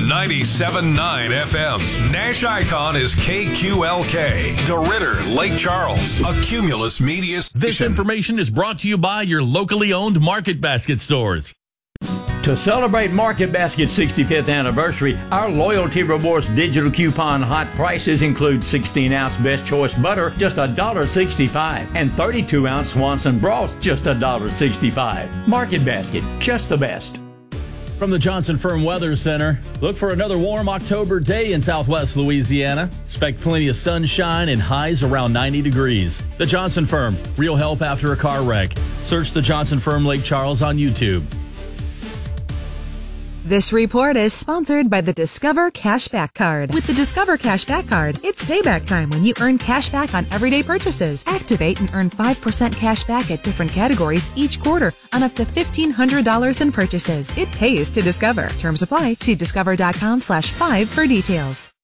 97.9 FM. Nash Icon is KQLK. DeRidder, Lake Charles, a Cumulus Media station. This information is brought to you by your locally owned Market Basket stores. To celebrate Market Basket's 65th anniversary, our Loyalty Rewards digital coupon hot prices include 16-ounce Best Choice butter, just $1.65, and 32-ounce Swanson broth, just $1.65. Market Basket, just the best. From the Johnson Firm Weather Center, look for another warm October day in southwest Louisiana. Expect plenty of sunshine and highs around 90 degrees. The Johnson Firm, real help after a car wreck. Search the Johnson Firm Lake Charles on YouTube. This report is sponsored by the Discover Cashback Card. With the Discover Cashback Card, it's payback time when you earn cash back on everyday purchases. Activate and earn 5% cash back at different categories each quarter on up to $1,500 in purchases. It pays to Discover. Terms apply. See discover.com/5 for details.